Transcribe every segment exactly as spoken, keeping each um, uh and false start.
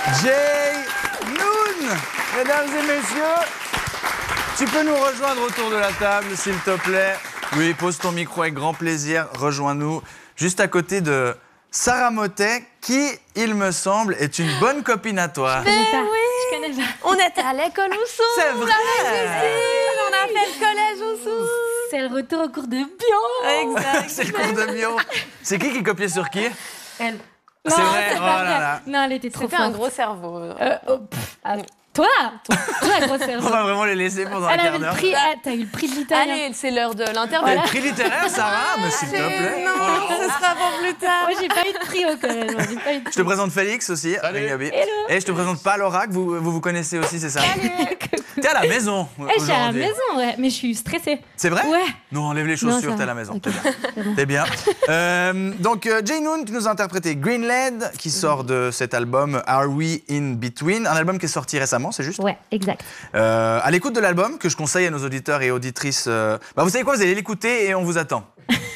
J-Noon, mesdames et messieurs, tu peux nous rejoindre autour de la table, s'il te plaît. Oui, pose ton micro avec grand plaisir. Rejoins-nous juste à côté de Sarah Motet, qui, il me semble, est une bonne copine à toi. Mais oui, je connais pas. On était à l'école ensemble. C'est vrai. On a fait le collège ensemble. C'est le retour au cours de bio. Exact. C'est le cours de bio. C'est qui qui copiait sur qui? Elle. C'est Non, vrai. c'est Oh pas là vrai. là. Non, elle était trop C'était forte. un gros cerveau. Euh, oh, pff, ah, toi, toi, toi, gros cerveau. On va vraiment les laisser pendant Elle un avait quart le d'heure. prix. ah, T'as eu le prix de l'italien. Allez, c'est l'heure de T'as l'intervalle. le prix littéraire, Sarah? Mais s'il te plaît. Non, ce sera pour plus tard. Moi, j'ai pas eu de prix au collège. moi, J'ai pas eu de Je te prix. présente Félix aussi, avec Gabi. Et je te présente pas Laura, que vous, vous vous connaissez aussi, c'est ça? T'es à la maison Eh, je suis à la aujourd'hui. maison, ouais, mais je suis stressée. C'est vrai? Ouais. Non, enlève les Non, chaussures, ça t'es à va. la maison. Ok. T'es bien. T'es bien. Euh, donc, euh, J-Noon, tu nous as interprété Greenland, qui sort de cet album Are We In Between, un album qui est sorti récemment, c'est juste? Ouais, exact. Euh, à l'écoute de l'album, que je conseille à nos auditeurs et auditrices, euh, bah vous savez quoi, vous allez l'écouter et on vous attend.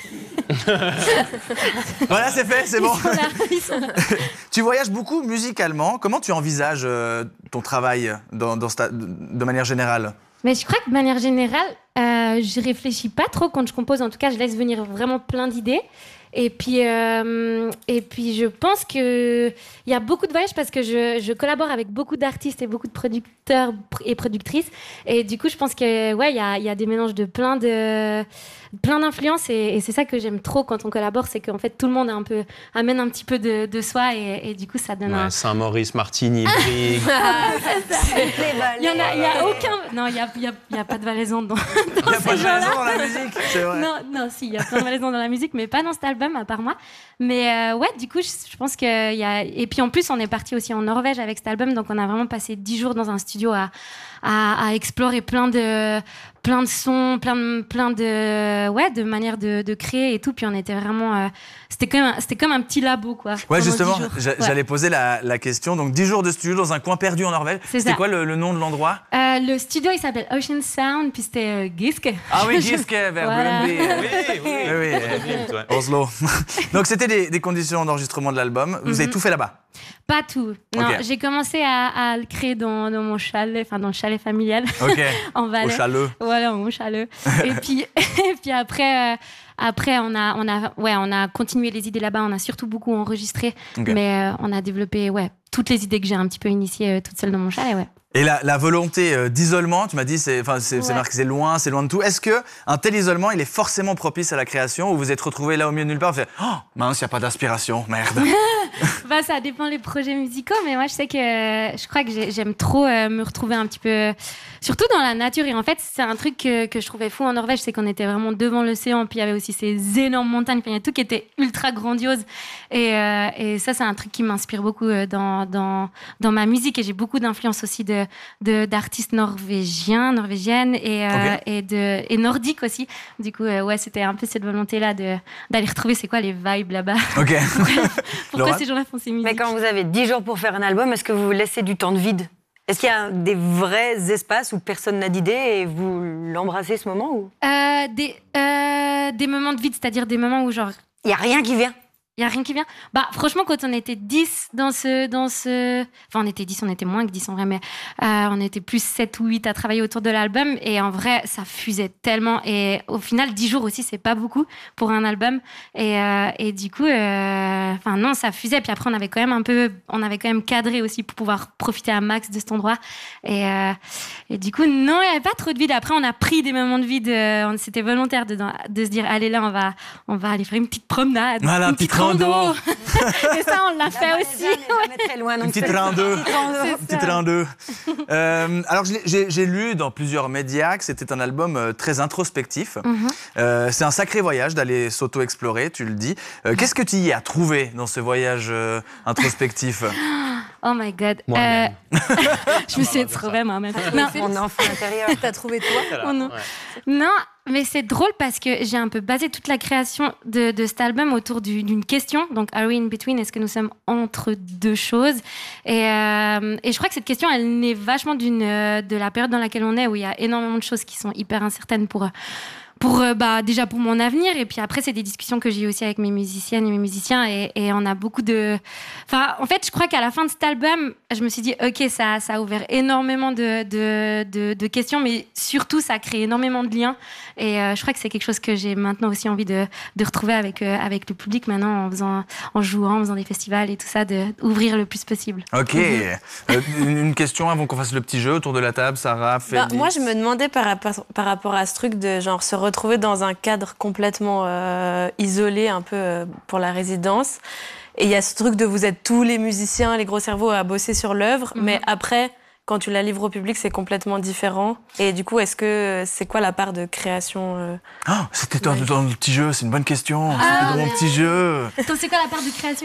Voilà, c'est fait, c'est bon. Ils sont là, ils sont là. Tu voyages beaucoup musicalement. Comment tu envisages euh, ton travail dans, dans sta- de manière générale? Mais je crois que de manière générale, euh, je réfléchis pas trop quand je compose. En tout cas, je laisse venir vraiment plein d'idées. Et puis, euh, et puis, je pense que il y a beaucoup de voyages parce que je, je collabore avec beaucoup d'artistes et beaucoup de producteurs et productrices. Et du coup, je pense que ouais, il y a, il y a des mélanges de plein de plein d'influences. Et, et c'est ça que j'aime trop quand on collabore, c'est qu'en fait tout le monde a un peu amène un petit peu de, de soi et, et du coup, ça donne un. Ouais, Saint-Maurice, Martini, Brig. Il y en a, il y a aucun. Non, il y a, il y a, il y a pas de valaisan dans. Il n'y a pas de raison dans la musique, c'est vrai. Non, non, si, il y a plein de valaisans dans la musique, mais pas dans cet album, à part moi. Mais euh, ouais, du coup, je, je pense qu'il y a... Et puis en plus, on est parti aussi en Norvège avec cet album, donc on a vraiment passé dix jours dans un studio à, à, à explorer plein de, plein de sons, plein de, plein de, ouais, de manières de, de créer et tout. Puis on était vraiment... Euh, c'était, comme un, c'était comme un petit labo, quoi. Ouais, pendant justement, dix jours. j'a- Ouais. j'allais poser la, la question. Donc, dix jours de studio dans un coin perdu en Norvège. C'est C'était ça. quoi le, le nom de l'endroit? Euh, le studio, il s'appelle Ocean Sound, puis c'était euh, Giske. Ah oui, Giske, vers Voilà. Brøndby. Oui, oui, Oui, oui, euh, vite, ouais. Oslo. Donc, c'était des, des conditions d'enregistrement de l'album. Vous avez Mhm. tout fait là-bas? Pas tout. Non, Ok. j'ai commencé à, à le créer dans, dans mon chalet, enfin dans le chalet familial Ok. en Au Valais. Chaleux. Voilà, mon chalet. et puis, et puis après, euh, après on a, on a, ouais, on a continué les idées là-bas. On a surtout beaucoup enregistré, Ok. mais euh, on a développé, ouais, toutes les idées que j'ai un petit peu initiées euh, toute seule dans mon chalet, ouais. Et la, la volonté euh, d'isolement, tu m'as dit, c'est, enfin, c'est, c'est Ouais. marqué, c'est loin, c'est loin de tout. Est-ce que un tel isolement, il est forcément propice à la création, ou vous êtes retrouvés là au milieu de nulle part, vous faites, oh, mince, il n'y a pas d'inspiration, merde. Bah, ça dépend des projets musicaux, mais moi, je sais que euh, je crois que j'ai- j'aime trop euh, me retrouver un petit peu, euh, surtout dans la nature. Et en fait, c'est un truc que, que je trouvais fou en Norvège, c'est qu'on était vraiment devant l'océan, puis il y avait aussi ces énormes montagnes, puis il y a tout qui était ultra grandiose. Et, euh, et ça, c'est un truc qui m'inspire beaucoup euh, dans, dans, dans ma musique. Et j'ai beaucoup d'influence aussi de, de, d'artistes norvégiens, norvégiennes et, euh, Ok. et, de, et nordiques aussi. Du coup, euh, ouais, c'était un peu cette volonté-là de, d'aller retrouver c'est quoi les vibes là-bas. Ok. Pourquoi Laura ces gens-là font ces musiques? Mais quand vous avez dix jours pour faire un album, est-ce que vous vous laissez du temps de vide? Est-ce qu'il y a des vrais espaces où personne n'a d'idée et vous l'embrassez ce moment ou Euh, des, euh, des moments de vide, c'est-à-dire des moments où genre il n'y a rien qui vient? il y a rien qui vient. Bah franchement, quand on était dix dans ce dans ce enfin on était dix, on était moins que dix en vrai, mais euh, on était plus sept ou huit à travailler autour de l'album et en vrai ça fusait tellement et au final dix jours aussi c'est pas beaucoup pour un album et euh, et du coup euh, enfin non ça fusait puis après on avait quand même un peu on avait quand même cadré aussi pour pouvoir profiter à max de cet endroit et euh, et du coup non il y avait pas trop de vide. Après on a pris des moments de vide, euh, on c'était volontaire de de se dire allez là on va on va aller faire une petite promenade, Voilà, une un petit petite rando. rando. Et ça, on l'a fait aussi. Jamais très loin, donc Une petite c'est- train deux. C'est Une petite train deux. Euh, alors, je l'ai- j'ai, j'ai lu dans plusieurs médias que c'était un album euh, très introspectif. Mhm. Euh, c'est un sacré voyage d'aller s'auto-explorer, tu le dis. Euh, qu'est-ce que tu y as trouvé dans ce voyage euh, introspectif? Oh my god. Moi-même. Euh, je me suis retrouvée moi-même. Non, Mon enfant intérieur. T'as trouvé toi? oh non. Non, mais c'est drôle parce que j'ai un peu basé toute la création de, de cet album autour du- d'une question. Donc, are we in between? Est-ce que nous sommes entre deux choses? Et, euh, et je crois que cette question, elle naît vachement d'une, euh, de la période dans laquelle on est, où il y a énormément de choses qui sont hyper incertaines pour, pour euh, bah déjà pour mon avenir, et puis après c'est des discussions que j'ai aussi avec mes musiciennes et mes musiciens, et, et on a beaucoup de enfin en fait je crois qu'à la fin de cet album je me suis dit ok, ça ça a ouvert énormément de de de, de questions, mais surtout ça a créé énormément de liens, et euh, je crois que c'est quelque chose que j'ai maintenant aussi envie de de retrouver avec euh, avec le public maintenant, en faisant en jouant, en faisant des festivals et tout ça, de ouvrir le plus possible. Ok. euh, une, une question avant qu'on fasse le petit jeu autour de la table, Sarah, Bah, Félix. moi, je me demandais par rapport, par rapport à ce truc de genre se retrouver dans un cadre complètement euh, isolé, un peu euh, pour la résidence. Et il y a ce truc de vous êtes tous les musiciens, les gros cerveaux à bosser sur l'œuvre, Mhm. mais après, quand tu la livres au public, c'est complètement différent. Et du coup, est-ce que c'est quoi la part de création euh, Ah, c'était dans, Ouais. dans le petit jeu, c'est une bonne question. Ah, c'était dans mon mais- petit jeu. Attends, c'est quoi la part de création?